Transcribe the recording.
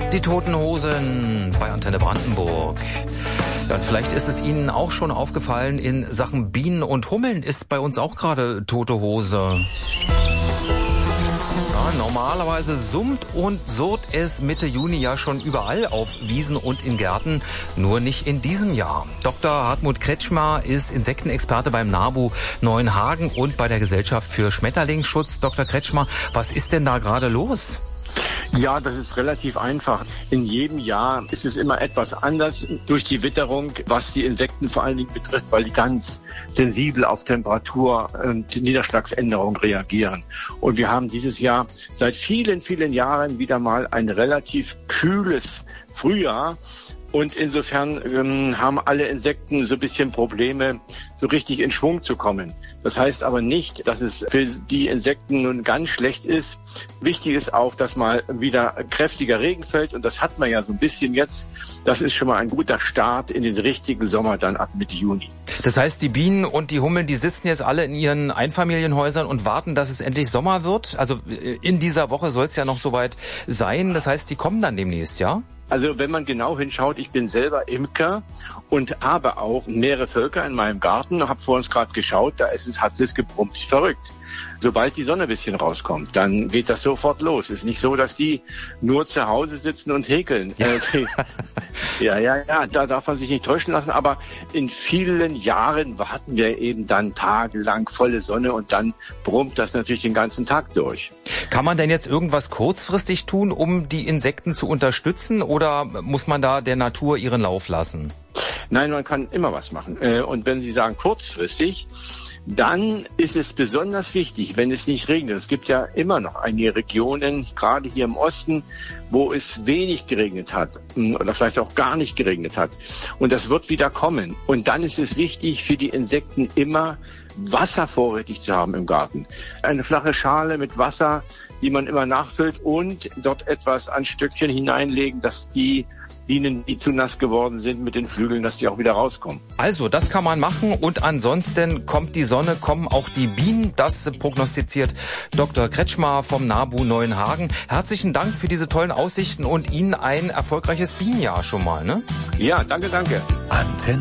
Die Toten Hosen bei Antenne Brandenburg. Ja, und vielleicht ist es Ihnen auch schon aufgefallen, in Sachen Bienen und Hummeln ist bei uns auch gerade tote Hose. Ja, normalerweise summt und surrt es Mitte Juni ja schon überall auf Wiesen und in Gärten, nur nicht in diesem Jahr. Dr. Hartmut Kretschmer ist Insektenexperte beim NABU Neuenhagen und bei der Gesellschaft für Schmetterlingsschutz. Dr. Kretschmer, was ist denn da gerade los? Ja, das ist relativ einfach. In jedem Jahr ist es immer etwas anders durch die Witterung, was die Insekten vor allen Dingen betrifft, weil die ganz sensibel auf Temperatur und Niederschlagsänderung reagieren. Und wir haben dieses Jahr seit vielen, vielen Jahren wieder mal ein relativ kühles Frühjahr. Und insofern haben alle Insekten so ein bisschen Probleme, so richtig in Schwung zu kommen. Das heißt aber nicht, dass es für die Insekten nun ganz schlecht ist. Wichtig ist auch, dass mal wieder kräftiger Regen fällt. Und das hat man ja so ein bisschen jetzt. Das ist schon mal ein guter Start in den richtigen Sommer dann ab Mitte Juni. Das heißt, die Bienen und die Hummeln, die sitzen jetzt alle in ihren Einfamilienhäusern und warten, dass es endlich Sommer wird. Also in dieser Woche soll es ja noch soweit sein. Das heißt, die kommen dann demnächst, ja? Also wenn man genau hinschaut, ich bin selber Imker und habe auch mehrere Völker in meinem Garten. Habe vor uns gerade geschaut, hat es gebrummt, verrückt. Sobald die Sonne ein bisschen rauskommt, dann geht das sofort los. Es ist nicht so, dass die nur zu Hause sitzen und häkeln. Ja, da darf man sich nicht täuschen lassen. Aber in vielen Jahren warten wir eben dann tagelang volle Sonne und dann brummt das natürlich den ganzen Tag durch. Kann man denn jetzt irgendwas kurzfristig tun, um die Insekten zu unterstützen, oder muss man da der Natur ihren Lauf lassen? Nein, man kann immer was machen. Und wenn Sie sagen kurzfristig, dann ist es besonders wichtig, wenn es nicht regnet. Es gibt ja immer noch einige Regionen, gerade hier im Osten, wo es wenig geregnet hat oder vielleicht auch gar nicht geregnet hat. Und das wird wieder kommen. Und dann ist es wichtig für die Insekten immer, Wasser vorrätig zu haben im Garten. Eine flache Schale mit Wasser, die man immer nachfüllt und dort etwas an Stückchen hineinlegen, dass die Bienen, die zu nass geworden sind mit den Flügeln, dass die auch wieder rauskommen. Also, das kann man machen und ansonsten kommt die Sonne, kommen auch die Bienen. Das prognostiziert Dr. Kretschmer vom NABU Neuenhagen. Herzlichen Dank für diese tollen Aussichten und Ihnen ein erfolgreiches Bienenjahr schon mal, ne? Ja, danke. Antenne